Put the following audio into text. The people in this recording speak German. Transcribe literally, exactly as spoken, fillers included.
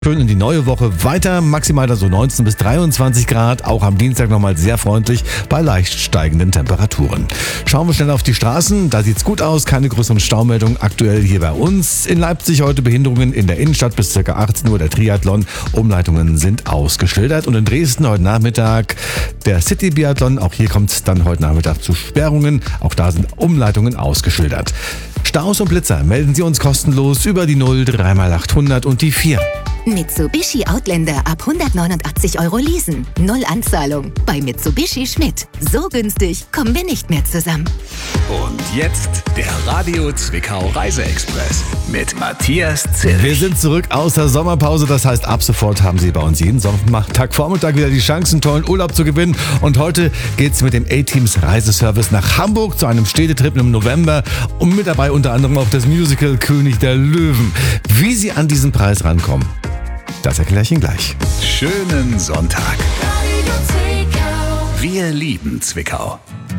Schön in die neue Woche weiter, maximal da so neunzehn bis dreiundzwanzig Grad, auch am Dienstag nochmal sehr freundlich bei leicht steigenden Temperaturen. Schauen wir schnell auf die Straßen, da sieht's gut aus, keine größeren Staumeldungen aktuell hier bei uns. In Leipzig heute Behinderungen in der Innenstadt bis ca. achtzehn Uhr, der Triathlon, Umleitungen sind ausgeschildert. Und in Dresden heute Nachmittag der City Biathlon, auch hier kommt es dann heute Nachmittag zu Sperrungen, auch da sind Umleitungen ausgeschildert. Staus und Blitzer melden Sie uns kostenlos über die null drei mal achthundert und die vier. Mitsubishi Outlander ab hundertneunundachtzig Euro leasen. Null Anzahlung. Bei Mitsubishi Schmidt. So günstig kommen wir nicht mehr zusammen. Und jetzt der Radio Zwickau Reiseexpress mit Matthias Zilch. Wir sind zurück aus der Sommerpause, das heißt ab sofort haben Sie bei uns jeden Sonntagvormittag wieder die Chance, einen tollen Urlaub zu gewinnen. Und heute geht's mit dem A-Teams Reiseservice nach Hamburg zu einem Städtetrip im November und mit dabei unter anderem auch das Musical König der Löwen. Wie Sie an diesen Preis rankommen, das erkläre ich Ihnen gleich. Schönen Sonntag. Wir lieben Zwickau.